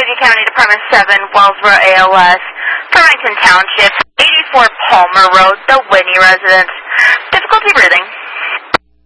Cuyahoga County Department 7, Wellsboro ALS, Farmington Township, 84 Palmer Road, the Whitney residence. Difficulty breathing.